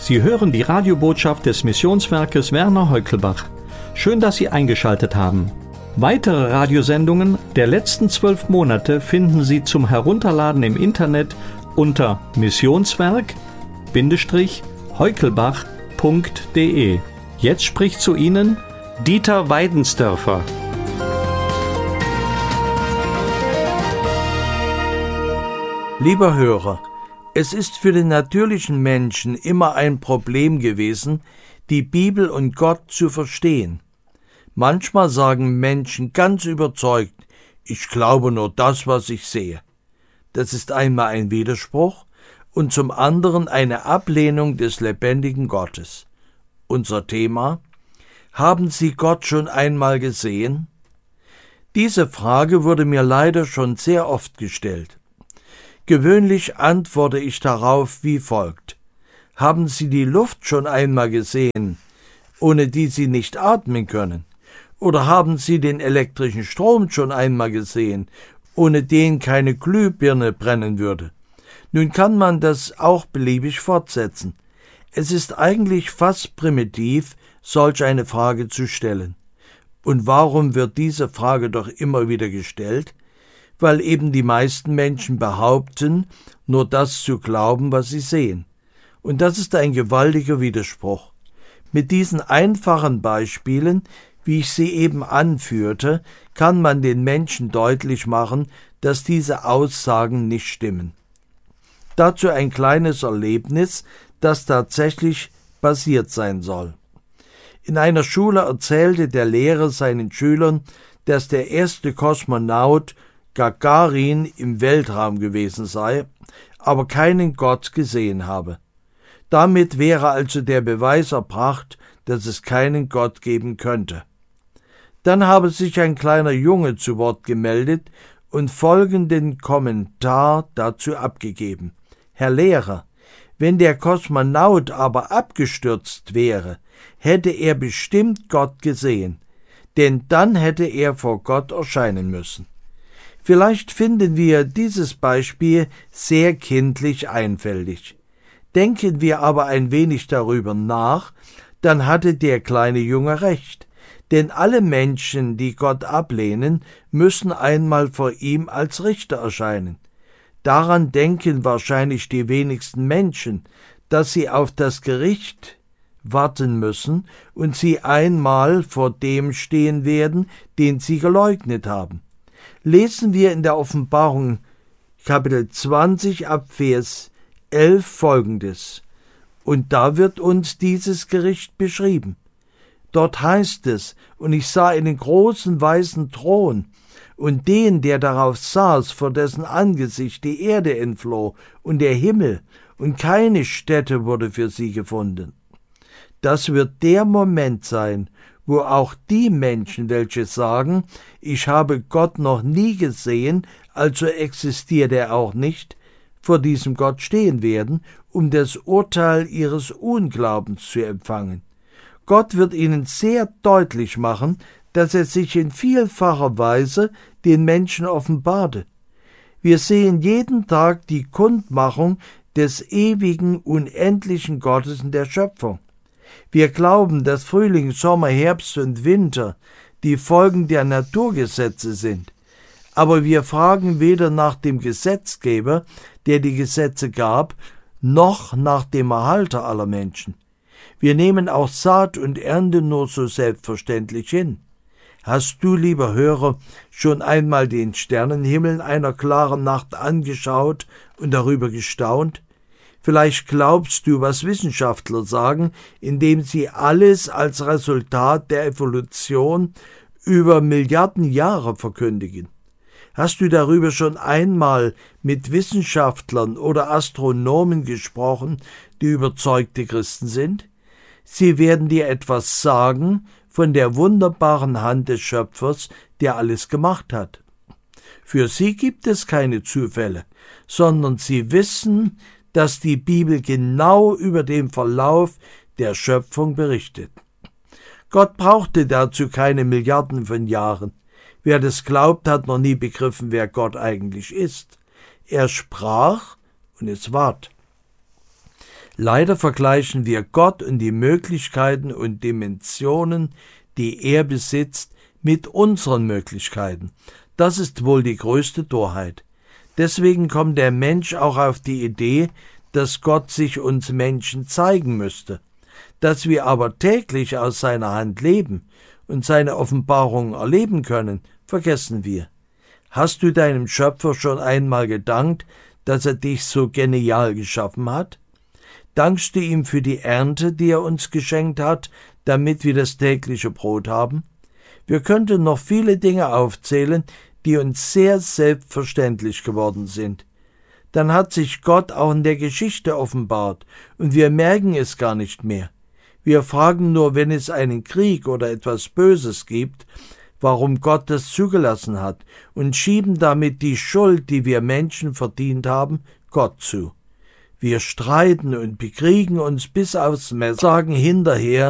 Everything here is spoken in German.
Sie hören die Radiobotschaft des Missionswerkes Werner Heukelbach. Schön, dass Sie eingeschaltet haben. Weitere Radiosendungen der letzten 12 Monate finden Sie zum Herunterladen im Internet unter missionswerk-heukelbach.de. Jetzt spricht zu Ihnen Dieter Weidensdörfer. Lieber Hörer, es ist für den natürlichen Menschen immer ein Problem gewesen, die Bibel und Gott zu verstehen. Manchmal sagen Menschen ganz überzeugt, ich glaube nur das, was ich sehe. Das ist einmal ein Widerspruch und zum anderen eine Ablehnung des lebendigen Gottes. Unser Thema: Haben Sie Gott schon einmal gesehen? Diese Frage wurde mir leider schon sehr oft gestellt. Gewöhnlich antworte ich darauf wie folgt: Haben Sie die Luft schon einmal gesehen, ohne die Sie nicht atmen können? Oder haben Sie den elektrischen Strom schon einmal gesehen, ohne den keine Glühbirne brennen würde? Nun kann man das auch beliebig fortsetzen. Es ist eigentlich fast primitiv, solch eine Frage zu stellen. Und warum wird diese Frage doch immer wieder gestellt? Weil eben die meisten Menschen behaupten, nur das zu glauben, was sie sehen. Und das ist ein gewaltiger Widerspruch. Mit diesen einfachen Beispielen, wie ich sie eben anführte, kann man den Menschen deutlich machen, dass diese Aussagen nicht stimmen. Dazu ein kleines Erlebnis, das tatsächlich passiert sein soll. In einer Schule erzählte der Lehrer seinen Schülern, dass der erste Kosmonaut Gagarin im Weltraum gewesen sei, aber keinen Gott gesehen habe. Damit wäre also der Beweis erbracht, dass es keinen Gott geben könnte. Dann habe sich ein kleiner Junge zu Wort gemeldet und folgenden Kommentar dazu abgegeben: Herr Lehrer, wenn der Kosmonaut aber abgestürzt wäre, hätte er bestimmt Gott gesehen, denn dann hätte er vor Gott erscheinen müssen. Vielleicht finden wir dieses Beispiel sehr kindlich einfältig. Denken wir aber ein wenig darüber nach, dann hatte der kleine Junge recht. Denn alle Menschen, die Gott ablehnen, müssen einmal vor ihm als Richter erscheinen. Daran denken wahrscheinlich die wenigsten Menschen, dass sie auf das Gericht warten müssen und sie einmal vor dem stehen werden, den sie geleugnet haben. Lesen wir in der Offenbarung Kapitel 20 ab Vers 11 folgendes. Und da wird uns dieses Gericht beschrieben. Dort heißt es: Und ich sah einen großen weißen Thron und den, der darauf saß, vor dessen Angesicht die Erde entfloh und der Himmel, und keine Stätte wurde für sie gefunden. Das wird der Moment sein, wo auch die Menschen, welche sagen, ich habe Gott noch nie gesehen, also existiert er auch nicht, vor diesem Gott stehen werden, um das Urteil ihres Unglaubens zu empfangen. Gott wird ihnen sehr deutlich machen, dass er sich in vielfacher Weise den Menschen offenbarte. Wir sehen jeden Tag die Kundmachung des ewigen, unendlichen Gottes in der Schöpfung. Wir glauben, dass Frühling, Sommer, Herbst und Winter die Folgen der Naturgesetze sind. Aber wir fragen weder nach dem Gesetzgeber, der die Gesetze gab, noch nach dem Erhalter aller Menschen. Wir nehmen auch Saat und Ernte nur so selbstverständlich hin. Hast du, lieber Hörer, schon einmal den Sternenhimmel einer klaren Nacht angeschaut und darüber gestaunt? Vielleicht glaubst du, was Wissenschaftler sagen, indem sie alles als Resultat der Evolution über Milliarden Jahre verkündigen. Hast du darüber schon einmal mit Wissenschaftlern oder Astronomen gesprochen, die überzeugte Christen sind? Sie werden dir etwas sagen von der wunderbaren Hand des Schöpfers, der alles gemacht hat. Für sie gibt es keine Zufälle, sondern sie wissen, dass die Bibel genau über den Verlauf der Schöpfung berichtet. Gott brauchte dazu keine Milliarden von Jahren. Wer das glaubt, hat noch nie begriffen, wer Gott eigentlich ist. Er sprach und es ward. Leider vergleichen wir Gott und die Möglichkeiten und Dimensionen, die er besitzt, mit unseren Möglichkeiten. Das ist wohl die größte Torheit. Deswegen kommt der Mensch auch auf die Idee, dass Gott sich uns Menschen zeigen müsste. Dass wir aber täglich aus seiner Hand leben und seine Offenbarung erleben können, vergessen wir. Hast du deinem Schöpfer schon einmal gedankt, dass er dich so genial geschaffen hat? Dankst du ihm für die Ernte, die er uns geschenkt hat, damit wir das tägliche Brot haben? Wir könnten noch viele Dinge aufzählen, die uns sehr selbstverständlich geworden sind. Dann hat sich Gott auch in der Geschichte offenbart, und wir merken es gar nicht mehr. Wir fragen nur, wenn es einen Krieg oder etwas Böses gibt, warum Gott das zugelassen hat, und schieben damit die Schuld, die wir Menschen verdient haben, Gott zu. Wir streiten und bekriegen uns bis aufs Messer, sagen hinterher,